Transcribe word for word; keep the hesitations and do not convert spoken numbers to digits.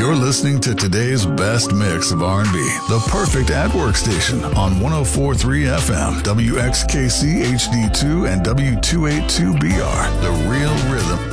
You're listening to today's best mix of R and B, the perfect at-work station on one oh four point three F M, W X K C H D two and W two eighty-two B R, the real rhythm